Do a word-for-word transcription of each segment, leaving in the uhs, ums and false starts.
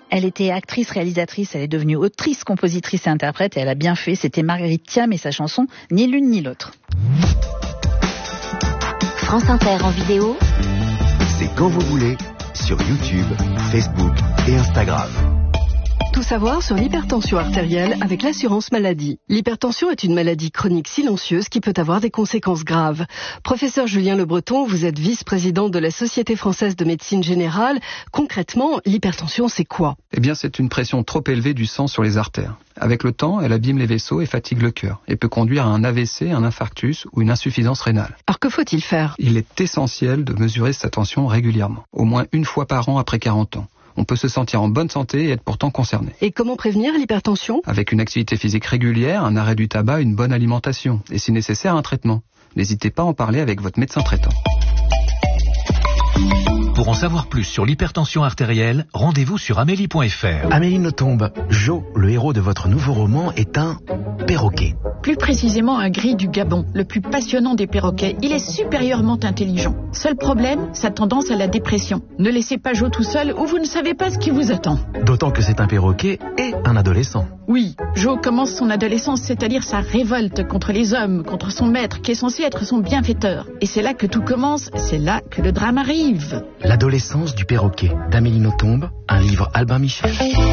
Elle était actrice, réalisatrice, elle est devenue autrice, compositrice et interprète et elle a bien fait. C'était Marguerite Thiam et sa chanson « Ni l'une ni l'autre ». France Inter en vidéo, c'est quand vous voulez, sur YouTube, Facebook et Instagram. Tout savoir sur l'hypertension artérielle avec l'assurance maladie. L'hypertension est une maladie chronique silencieuse qui peut avoir des conséquences graves. Professeur Julien Le Breton, vous êtes vice-président de la Société française de médecine générale. Concrètement, l'hypertension, c'est quoi? Eh bien, c'est une pression trop élevée du sang sur les artères. Avec le temps, elle abîme les vaisseaux et fatigue le cœur et peut conduire à un A V C, un infarctus ou une insuffisance rénale. Alors que faut-il faire? Il est essentiel de mesurer sa tension régulièrement, au moins une fois par an après quarante ans. On peut se sentir en bonne santé et être pourtant concerné. Et comment prévenir l'hypertension? Avec une activité physique régulière, un arrêt du tabac, une bonne alimentation et si nécessaire un traitement. N'hésitez pas à en parler avec votre médecin traitant. Pour en savoir plus sur l'hypertension artérielle, rendez-vous sur amélie point f r. Amélie Nothomb, Jo, le héros de votre nouveau roman, est un perroquet. Plus précisément un gris du Gabon, le plus passionnant des perroquets. Il est supérieurement intelligent. Seul problème, sa tendance à la dépression. Ne laissez pas Jo tout seul ou vous ne savez pas ce qui vous attend. D'autant que c'est un perroquet et un adolescent. Oui, Jo commence son adolescence, c'est-à-dire sa révolte contre les hommes, contre son maître qui est censé être son bienfaiteur. Et c'est là que tout commence, c'est là que le drame arrive. L'adolescence du perroquet, d'Amélie Nothomb, un livre Albin Michel.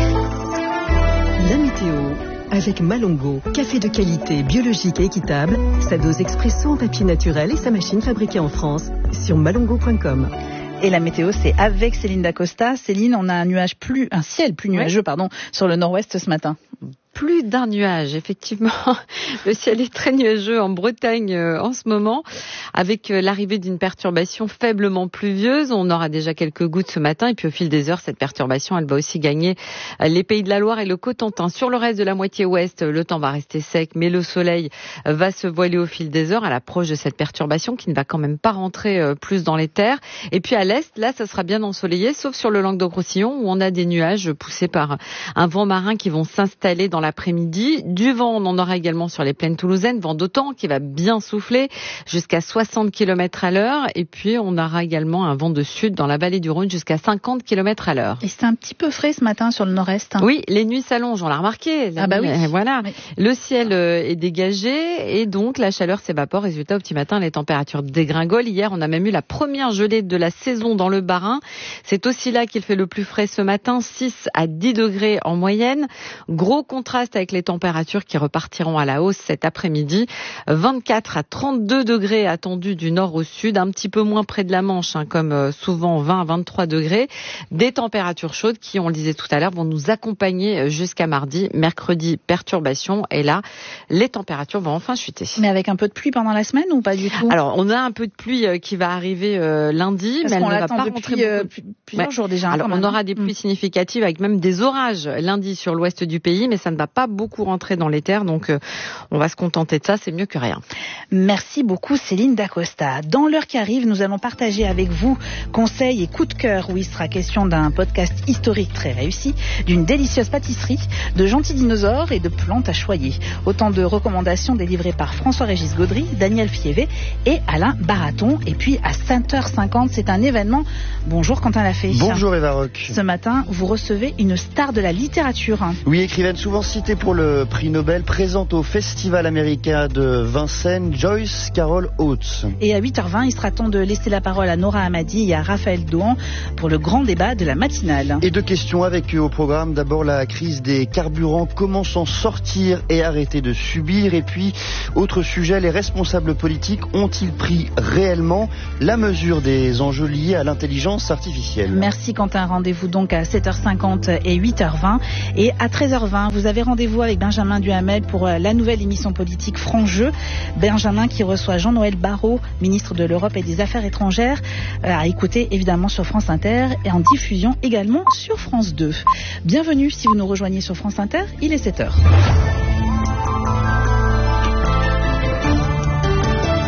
La météo avec Malongo, café de qualité, biologique et équitable, sa dose expresso en papier naturel et sa machine fabriquée en France sur malongo point com. Et la météo, c'est avec Céline Dacosta. Céline, on a un nuage plus, un ciel plus nuageux, pardon, sur le nord-ouest ce matin. Plus d'un nuage, effectivement. Le ciel est très nuageux en Bretagne euh, en ce moment. Avec euh, l'arrivée d'une perturbation faiblement pluvieuse, on aura déjà quelques gouttes ce matin. Et puis au fil des heures, cette perturbation, elle va aussi gagner euh, les Pays de la Loire et le Cotentin. Sur le reste de la moitié ouest, le temps va rester sec, mais le soleil euh, va se voiler au fil des heures à l'approche de cette perturbation qui ne va quand même pas rentrer euh, plus dans les terres. Et puis à l'est, là, ça sera bien ensoleillé, sauf sur le Languedoc-Roussillon où on a des nuages poussés par un vent marin qui vont s'installer dans l'après-midi. Du vent, on en aura également sur les plaines toulousaines, vent d'automne qui va bien souffler jusqu'à soixante kilomètres à l'heure. Et puis, on aura également un vent de sud dans la vallée du Rhône jusqu'à cinquante kilomètres à l'heure. Et c'est un petit peu frais ce matin sur le nord-est. Hein. Oui, les nuits s'allongent, on l'a remarqué. Ah bah oui. Voilà. Oui. Le ciel est dégagé et donc la chaleur s'évapore. Résultat, au petit matin, les températures dégringolent. Hier, on a même eu la première gelée de la saison dans le Bas-Rhin. C'est aussi là qu'il fait le plus frais ce matin, six à dix degrés en moyenne. Gros contraste avec les températures qui repartiront à la hausse cet après-midi. vingt-quatre à trente-deux degrés attendus du nord au sud, un petit peu moins près de la Manche, hein, comme souvent vingt à vingt-trois degrés. Des températures chaudes qui, on le disait tout à l'heure, vont nous accompagner jusqu'à mardi. Mercredi, perturbation. Et là, les températures vont enfin chuter. Mais avec un peu de pluie pendant la semaine ou pas du tout? Alors, on a un peu de pluie qui va arriver euh, lundi, Parce mais elle qu'on ne va l'attend pas depuis rentrer euh, beaucoup. plusieurs Ouais. jours déjà. Alors, quand on même. aura des pluies mmh. significatives avec même des orages lundi sur l'ouest du pays, mais ça ne va pas beaucoup rentrer dans les terres, donc euh, on va se contenter de ça, c'est mieux que rien. Merci beaucoup Céline Dacosta. Dans l'heure qui arrive, nous allons partager avec vous conseils et coups de cœur où il sera question d'un podcast historique très réussi, d'une délicieuse pâtisserie, de gentils dinosaures et de plantes à choyer. Autant de recommandations délivrées par François-Régis Gaudry, Daniel Fievé et Alain Baraton. Et puis à cinq heures cinquante, c'est un événement. Bonjour Quentin Lafay. Bonjour Eva Roch. Ce matin, vous recevez une star de la littérature. Oui, écrivaine souvent citée pour le prix Nobel, présente au Festival américain de Vincennes, Joyce Carol Oates. Et à huit heures vingt, il sera temps de laisser la parole à Nora Hamadi et à Raphaël Dohan pour le grand débat de la matinale. Et deux questions avec eux au programme. D'abord la crise des carburants, comment s'en sortir et arrêter de subir. Et puis, autre sujet, les responsables politiques ont-ils pris réellement la mesure des enjeux liés à l'intelligence artificielle? Merci Quentin, rendez-vous donc à sept heures cinquante et huit heures vingt. Et à treize heures vingt, vous avez rendez-vous avec Benjamin Duhamel pour la nouvelle émission politique Franc-Jeu. Benjamin qui reçoit Jean-Noël Barrot, ministre de l'Europe et des Affaires étrangères, à écouter évidemment sur France Inter et en diffusion également sur France deux. Bienvenue si vous nous rejoignez sur France Inter, il est sept heures.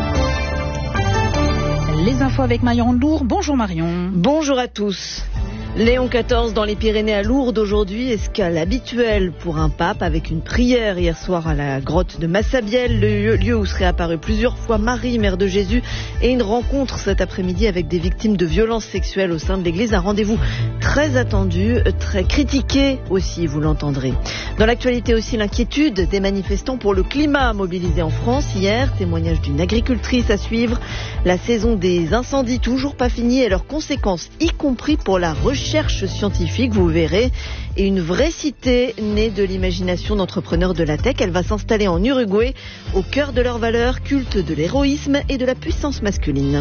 Les infos avec Marion Lourd. Bonjour Marion. Bonjour à tous. Léon quatorze dans les Pyrénées à Lourdes aujourd'hui, escale habituelle pour un pape avec une prière hier soir à la grotte de Massabielle, le lieu où seraient apparus plusieurs fois Marie, mère de Jésus, et une rencontre cet après-midi avec des victimes de violences sexuelles au sein de l'église. Un rendez-vous très attendu, très critiqué aussi, vous l'entendrez. Dans l'actualité aussi, l'inquiétude des manifestants pour le climat mobilisés en France hier, témoignage d'une agricultrice à suivre. La saison des incendies toujours pas finie et leurs conséquences, y compris pour la recherche Recherche scientifique, vous verrez, et une vraie cité née de l'imagination d'entrepreneurs de la tech. Elle va s'installer en Uruguay, au cœur de leurs valeurs, culte de l'héroïsme et de la puissance masculine.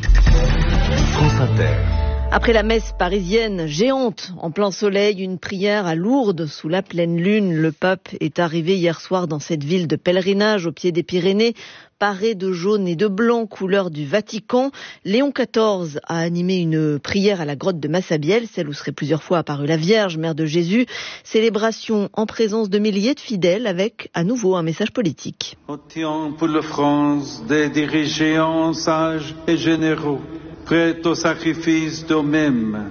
France Inter. Après la messe parisienne géante en plein soleil, une prière à Lourdes sous la pleine lune. Le pape est arrivé hier soir dans cette ville de pèlerinage au pied des Pyrénées, paré de jaune et de blanc, couleur du Vatican. Léon quatorze a animé une prière à la grotte de Massabielle, celle où serait plusieurs fois apparue la Vierge, mère de Jésus. Célébration en présence de milliers de fidèles avec à nouveau un message politique. Prions pour la France, des dirigeants sages et généreux, prêts au sacrifice d'eux-mêmes,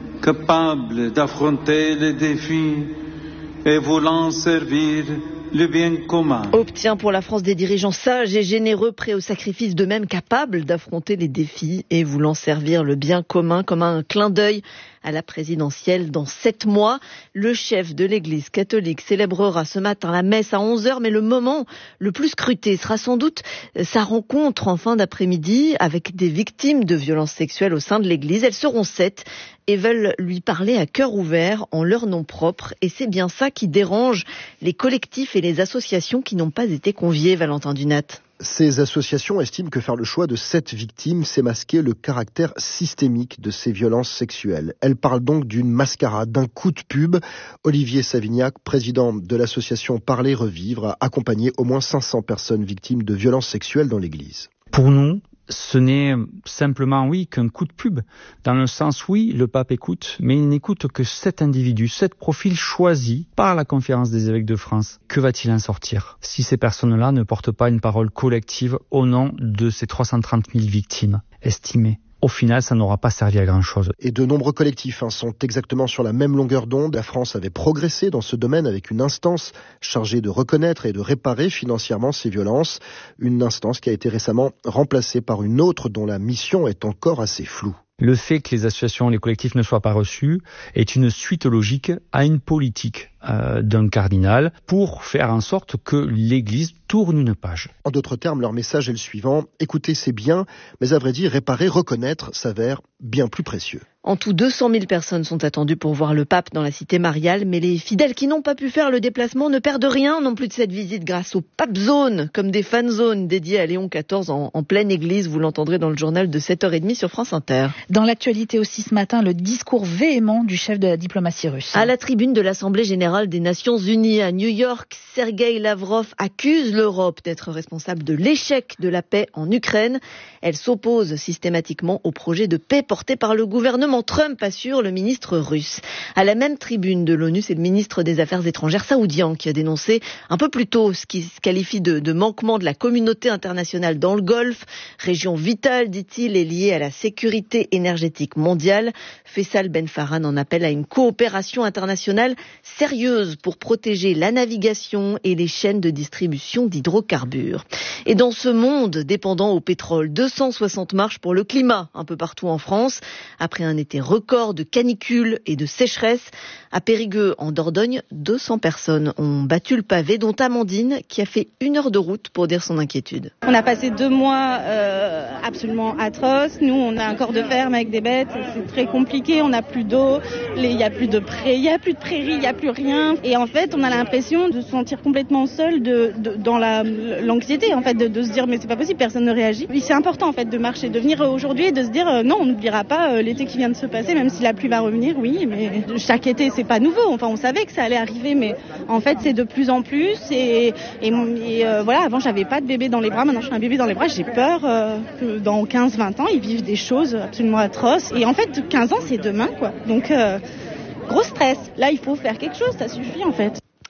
capables d'affronter les défis et voulant servir le bien commun. Obtient pour la France des dirigeants sages et généreux, prêts au sacrifice d'eux-mêmes, capables d'affronter les défis et voulant servir le bien commun, comme un clin d'œil à la présidentielle dans sept mois. Le chef de l'Église catholique célébrera ce matin la messe à onze heures, mais le moment le plus scruté sera sans doute sa rencontre en fin d'après-midi avec des victimes de violences sexuelles au sein de l'Église. Elles seront sept et veulent lui parler à cœur ouvert en leur nom propre. Et c'est bien ça qui dérange les collectifs et les associations qui n'ont pas été conviés, Valentin Dunat. Ces associations estiment que faire le choix de sept victimes, c'est masquer le caractère systémique de ces violences sexuelles. Elles parlent donc d'une mascarade, d'un coup de pub. Olivier Savignac, président de l'association Parler Revivre, a accompagné au moins cinq cents personnes victimes de violences sexuelles dans l'église. Pour nous, ce n'est simplement, oui, qu'un coup de pub. Dans le sens, oui, le pape écoute, mais il n'écoute que sept individus, sept profils choisis par la Conférence des évêques de France. Que va-t-il en sortir si ces personnes-là ne portent pas une parole collective au nom de ces trois cent trente mille victimes estimées? Au final, ça n'aura pas servi à grand-chose. Et de nombreux collectifs hein, sont exactement sur la même longueur d'onde. La France avait progressé dans ce domaine avec une instance chargée de reconnaître et de réparer financièrement ces violences. Une instance qui a été récemment remplacée par une autre dont la mission est encore assez floue. Le fait que les associations, les collectifs ne soient pas reçus est une suite logique à une politique euh, d'un cardinal pour faire en sorte que l'Église tourne une page. En d'autres termes, leur message est le suivant. Écouter, c'est bien, mais à vrai dire, réparer, reconnaître s'avère bien plus précieux. En tout, deux cent mille personnes sont attendues pour voir le pape dans la cité mariale, mais les fidèles qui n'ont pas pu faire le déplacement ne perdent rien non plus de cette visite grâce aux Pape Zones, comme des fan zones dédiées à Léon quatorze en, en pleine église. Vous l'entendrez dans le journal de sept heures trente sur France Inter. Dans l'actualité aussi ce matin, le discours véhément du chef de la diplomatie russe. À la tribune de l'Assemblée générale des Nations unies à New York, Sergueï Lavrov accuse l'Europe d'être responsable de l'échec de la paix en Ukraine. Elle s'oppose systématiquement au projet de paix porté par le gouvernement Trump, assure le ministre russe. À la même tribune de l'ONU, c'est le ministre des Affaires étrangères saoudien qui a dénoncé un peu plus tôt ce qui se qualifie de, de manquement de la communauté internationale dans le Golfe. Région vitale, dit-il, est liée à la sécurité énergétique mondiale. Faisal Ben Farhan en appelle à une coopération internationale sérieuse pour protéger la navigation et les chaînes de distribution d'hydrocarbures. Et dans ce monde dépendant au pétrole, deux cent soixante marches pour le climat un peu partout en France. Après un été record de canicule et de sécheresse, à Périgueux, en Dordogne, deux cents personnes ont battu le pavé, dont Amandine, qui a fait une heure de route pour dire son inquiétude. On a passé deux mois euh, absolument atroces. Nous, on a un corps de ferme avec des bêtes. C'est très compliqué. On n'a plus d'eau. Il n'y a plus de prairies, il n'y a plus de prairies, il n'y a plus rien. Et en fait, on a l'impression de se sentir complètement seul de, de, dans la, l'anxiété, en fait, de, de se dire mais c'est pas possible, personne ne réagit. Et c'est important, en fait, de marcher, de venir aujourd'hui et de se dire euh, non, on n'oubliera pas euh, l'été qui vient de se passer, même si la pluie va revenir, oui, mais chaque été, c'est pas nouveau. Enfin, on savait que ça allait arriver, mais en fait, c'est de plus en plus. Et, et, et euh, voilà, avant, j'avais pas de bébé dans les bras. Maintenant, j'ai un bébé dans les bras. J'ai peur euh, que dans quinze vingt ans, ils vivent des choses absolument atroces. Et en fait, quinze ans, c'est demain, quoi. Donc, euh, gros stress. Là, il faut faire quelque chose. Ça suffit, en fait.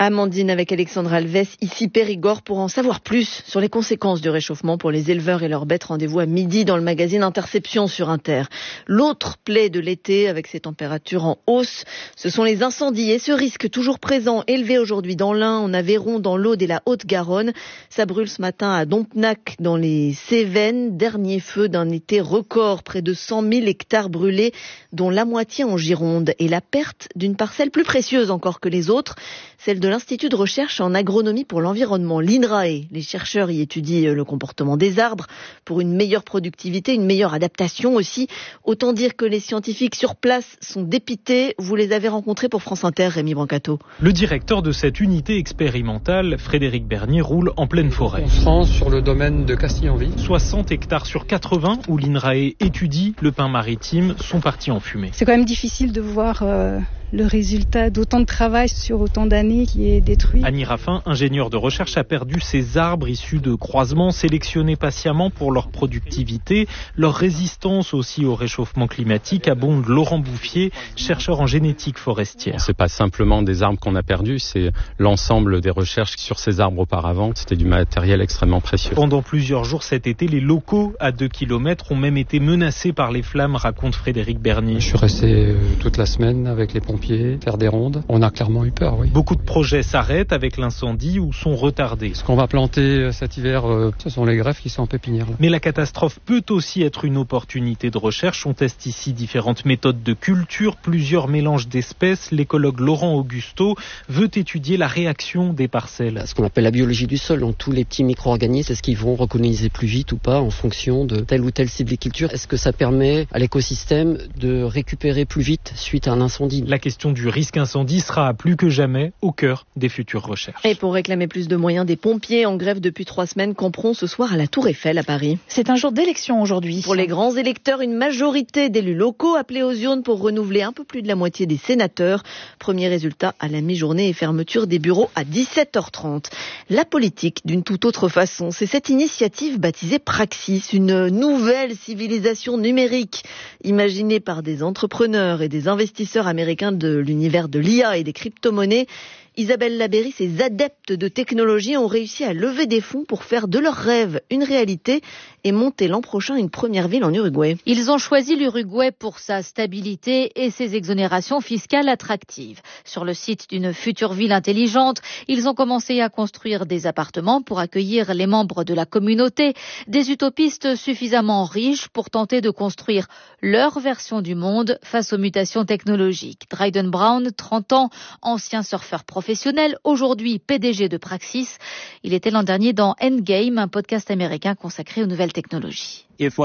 Amandine avec Alexandre Alves, ici Périgord, pour en savoir plus sur les conséquences du réchauffement pour les éleveurs et leurs bêtes. Rendez-vous à midi dans le magazine Interception sur Inter. L'autre plaie de l'été, avec ces températures en hausse, ce sont les incendies et ce risque toujours présent, élevé aujourd'hui dans l'Ain, en Aveyron, dans l'Aude et la Haute-Garonne. Ça brûle ce matin à Dompnac, dans les Cévennes. Dernier feu d'un été record, près de cent mille hectares brûlés, dont la moitié en Gironde. Et la perte d'une parcelle plus précieuse encore que les autres, celle de l'Institut de recherche en agronomie pour l'environnement, l'I N R A E. Les chercheurs y étudient le comportement des arbres pour une meilleure productivité, une meilleure adaptation aussi. Autant dire que les scientifiques sur place sont dépités. Vous les avez rencontrés pour France Inter, Rémi Brancato. Le directeur de cette unité expérimentale, Frédéric Bernier, roule en pleine forêt. On se rend sur le domaine de Castille-en-Vie. soixante hectares sur quatre-vingts où l'I N R A E étudie le pin maritime sont partis en fumée. C'est quand même difficile de voir euh, le résultat d'autant de travail sur autant d'années qui est détruit. Annie Raffin, ingénieure de recherche, a perdu ses arbres issus de croisements sélectionnés patiemment pour leur productivité, leur résistance aussi au réchauffement climatique, abonde Laurent Bouffier, chercheur en génétique forestière. C'est pas simplement des arbres qu'on a perdus, c'est l'ensemble des recherches sur ces arbres auparavant. C'était du matériel extrêmement précieux. Pendant plusieurs jours cet été, les locaux à deux kilomètres ont même été menacés par les flammes, raconte Frédéric Bernier. Je suis resté toute la semaine avec les pompiers, faire des rondes. On a clairement eu peur, oui. Beaucoup de projets s'arrêtent avec l'incendie ou sont retardés. Ce qu'on va planter cet hiver, ce sont les greffes qui sont en pépinière. Là. Mais la catastrophe peut aussi être une opportunité de recherche. On teste ici différentes méthodes de culture, plusieurs mélanges d'espèces. L'écologue Laurent Augusto veut étudier la réaction des parcelles. Ce qu'on appelle la biologie du sol, donc tous les petits micro-organismes, est-ce qu'ils vont recoloniser plus vite ou pas en fonction de telle ou telle sylviculture? Est-ce que ça permet à l'écosystème de récupérer plus vite suite à un incendie? La question du risque incendie sera plus que jamais au cœur des futures recherches. Et pour réclamer plus de moyens, des pompiers en grève depuis trois semaines camperont ce soir à la Tour Eiffel à Paris. C'est un jour d'élection aujourd'hui. Pour les grands électeurs, une majorité d'élus locaux appelés aux urnes pour renouveler un peu plus de la moitié des sénateurs. Premier résultat à la mi-journée et fermeture des bureaux à dix-sept heures trente. La politique d'une toute autre façon, c'est cette initiative baptisée Praxis, une nouvelle civilisation numérique imaginée par des entrepreneurs et des investisseurs américains de l'univers de l'I A et des crypto-monnaies. Isabelle Labéry, ces adeptes de technologie ont réussi à lever des fonds pour faire de leurs rêves une réalité et monter l'an prochain une première ville en Uruguay. Ils ont choisi l'Uruguay pour sa stabilité et ses exonérations fiscales attractives. Sur le site d'une future ville intelligente, ils ont commencé à construire des appartements pour accueillir les membres de la communauté, des utopistes suffisamment riches pour tenter de construire leur version du monde face aux mutations technologiques. Dryden Brown, trente ans, ancien surfeur professionnel, aujourd'hui P D G de Praxis. Il était l'an dernier dans Endgame, un podcast américain consacré aux nouvelles technologies.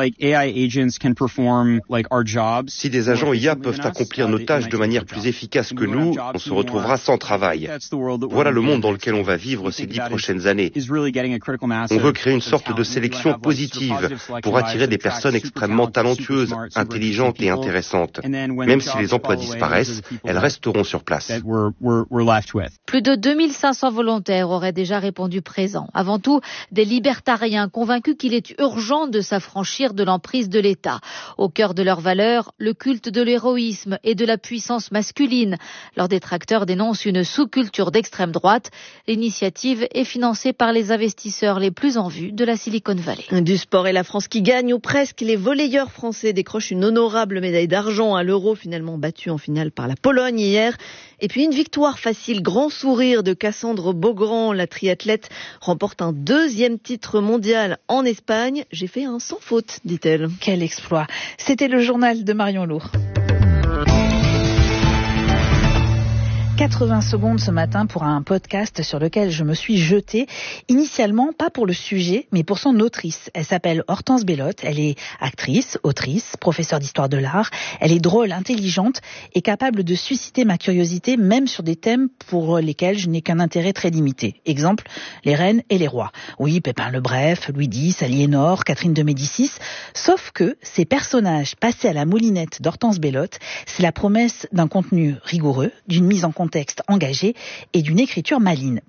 Si des agents I A peuvent accomplir nos tâches de manière plus efficace que nous, on se retrouvera sans travail. Voilà le monde dans lequel on va vivre ces dix prochaines années. On veut créer une sorte de sélection positive pour attirer des personnes extrêmement talentueuses, intelligentes et intéressantes. Même si les emplois disparaissent, elles resteront sur place. Plus de deux mille cinq cents volontaires auraient déjà répondu présents. Avant tout, des libertariens convaincus qu'il est urgent de s'affranchir de l'emprise de l'État. Au cœur de leurs valeurs, le culte de l'héroïsme et de la puissance masculine. Leurs détracteurs dénoncent une sous-culture d'extrême droite. L'initiative est financée par les investisseurs les plus en vue de la Silicon Valley. Du sport et la France qui gagne, ou presque. Les volleyeurs français décrochent une honorable médaille d'argent à l'Euro, finalement battue en finale par la Pologne hier. Et puis une victoire facile, grand sourire de Cassandre Beaugrand. La triathlète remporte un deuxième titre mondial en Espagne. J'ai fait un sans faute, dit-elle. Quel exploit. C'était le journal de Marion Lourd. quatre-vingts secondes ce matin pour un podcast sur lequel je me suis jetée, initialement pas pour le sujet, mais pour son autrice. Elle s'appelle Hortense Bellotte, elle est actrice, autrice, professeure d'histoire de l'art, elle est drôle, intelligente et capable de susciter ma curiosité, même sur des thèmes pour lesquels je n'ai qu'un intérêt très limité. Exemple, les reines et les rois. Oui, Pépin le Bref, Louis dix, Aliénor, Catherine de Médicis, sauf que ces personnages passés à la moulinette d'Hortense Bellotte, c'est la promesse d'un contenu rigoureux, d'une mise en contexte engagé et d'une écriture maligne.